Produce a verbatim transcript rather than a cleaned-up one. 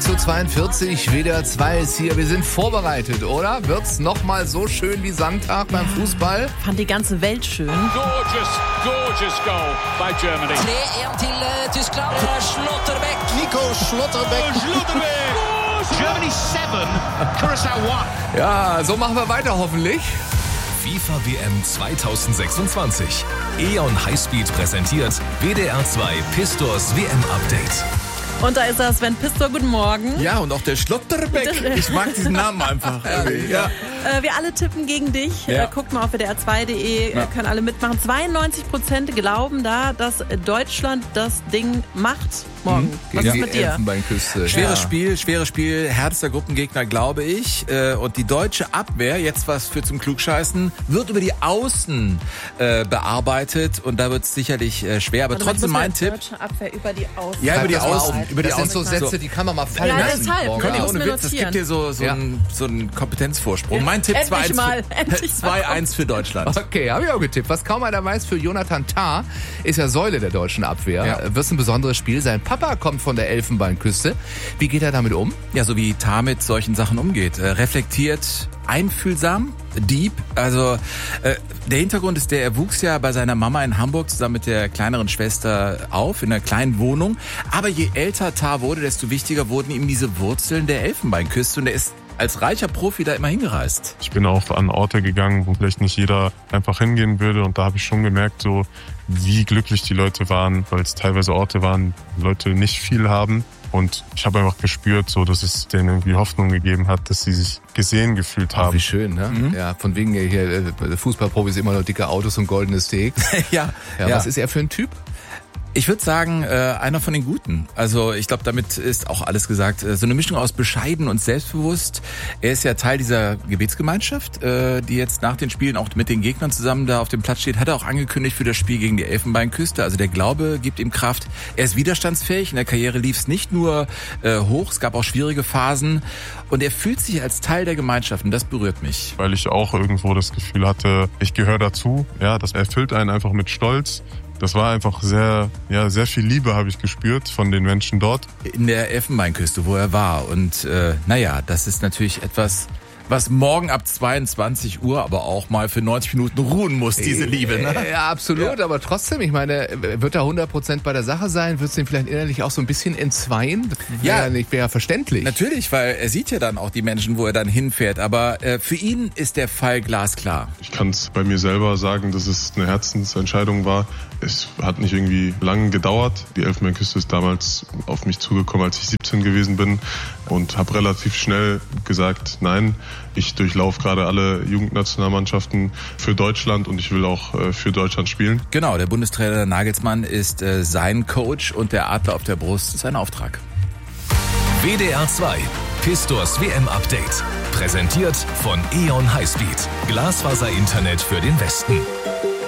Uhr zweiundvierzig, W D R zwei ist hier. Wir sind vorbereitet, oder? Wird's nochmal so schön wie Sandtag beim Fußball? Fand die ganze Welt schön. Gorgeous, gorgeous goal by Germany. tre ett til uh, Tyskland. Schlotterbeck. Nico Schlotterbeck. Schlotterbeck. Germany seven, Curaçao one. Ja, so machen wir weiter hoffentlich. FIFA W M zwanzig sechsundzwanzig. E.ON Highspeed präsentiert W D R zwei Pistors W M-Update. Und da ist er, Sven Pistor, guten Morgen. Ja, und auch der Schlotterbeck. Ich mag diesen Namen einfach. Ja. Äh, wir alle tippen gegen dich. Ja. Äh, guckt mal auf W D R zwei punkt de, Ja. äh, können alle mitmachen. zweiundneunzig Prozent glauben da, dass Deutschland das Ding macht morgen. Mhm. Was Gegen ist die mit dir? Elfenbeinküste. Schweres Ja. Spiel, schweres Spiel, härtester Gruppengegner, glaube ich. Äh, Und die deutsche Abwehr, jetzt was für zum Klugscheißen, wird über die Außen äh, bearbeitet. Und da wird es sicherlich äh, schwer. Aber Warte mal, ich trotzdem muss mein mal Tipp. Deutsche Abwehr über die Außen. Ja, über die Schreib das mal Außen. auf. Über die das sind Außen. so Sätze, die kann man mal fallen Ja, lassen. deshalb. Morgen Könnt ihr muss Abend. ohne mir Witz, das notieren. gibt dir so, so, Ja. einen, so einen Kompetenzvorsprung. Mein Tipp Endlich zwei eins mal, für, endlich mal. zwei eins für Deutschland. Okay, habe ich auch getippt. Was kaum einer weiß, für Jonathan Tah ist ja Säule der deutschen Abwehr. Ja. Wird ein besonderes Spiel. Sein Papa kommt von der Elfenbeinküste. Wie geht er damit um? Ja, so wie Tah mit solchen Sachen umgeht. Äh, reflektiert, einfühlsam, deep. Also äh, der Hintergrund ist der, er wuchs ja bei seiner Mama in Hamburg zusammen mit der kleineren Schwester auf, in einer kleinen Wohnung. Aber je älter Tah wurde, desto wichtiger wurden ihm diese Wurzeln der Elfenbeinküste. Und er ist als reicher Profi da immer hingereist. Ich bin auch an Orte gegangen, wo vielleicht nicht jeder einfach hingehen würde. Und da habe ich schon gemerkt, so wie glücklich die Leute waren, weil es teilweise Orte waren, wo Leute nicht viel haben. Und ich habe einfach gespürt, so, dass es denen irgendwie Hoffnung gegeben hat, dass sie sich gesehen gefühlt haben. Wie schön, ne? Mhm. Ja, von wegen hier, äh, Fußballprofis immer nur dicke Autos und goldene Steaks. ja, Ja, was ist er für ein Typ? Ich würde sagen, äh, einer von den Guten. Also ich glaube, damit ist auch alles gesagt. Äh, so eine Mischung aus bescheiden und selbstbewusst. Er ist ja Teil dieser Gebetsgemeinschaft, äh, die jetzt nach den Spielen auch mit den Gegnern zusammen da auf dem Platz steht. Hat er auch angekündigt für das Spiel gegen die Elfenbeinküste. Also der Glaube gibt ihm Kraft. Er ist widerstandsfähig. In der Karriere lief es nicht nur äh, hoch, es gab auch schwierige Phasen. Und er fühlt sich als Teil der Gemeinschaft und das berührt mich. Weil ich auch irgendwo das Gefühl hatte, ich gehöre dazu. Ja, das erfüllt einen einfach mit Stolz. Das war einfach sehr, ja, sehr viel Liebe habe ich gespürt von den Menschen dort. In der Elfenbeinküste, wo er war. Und äh, naja, das ist natürlich etwas, was morgen ab zweiundzwanzig Uhr aber auch mal für neunzig Minuten ruhen muss, diese Liebe. Ne? Ja, absolut, Ja. aber trotzdem, ich meine, wird er hundert Prozent bei der Sache sein? Wird es ihn vielleicht innerlich auch so ein bisschen entzweien? Das wäre Ja. ja nicht, wäre ja verständlich. Natürlich, weil er sieht ja dann auch die Menschen, wo er dann hinfährt. Aber äh, für ihn ist der Fall glasklar. Ich kann es bei mir selber sagen, dass es eine Herzensentscheidung war. Es hat nicht irgendwie lang gedauert. Die Elfenbeinküste ist damals auf mich zugekommen, als ich siebzehn gewesen bin und habe relativ schnell gesagt, nein, ich durchlaufe gerade alle Jugendnationalmannschaften für Deutschland und ich will auch äh, für Deutschland spielen. Genau, der Bundestrainer Nagelsmann ist äh, sein Coach und der Adler auf der Brust ist sein Auftrag. W D R zwei Pistors W M-Update. Präsentiert von E.ON Highspeed. Glasfaser-Internet für den Westen.